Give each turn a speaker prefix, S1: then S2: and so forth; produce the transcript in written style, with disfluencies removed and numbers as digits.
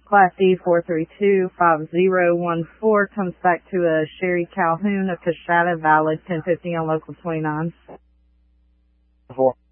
S1: Class D 4325014 comes back to a Sherry Calhoun of Coshada, valid 1050 on local 29.
S2: 4.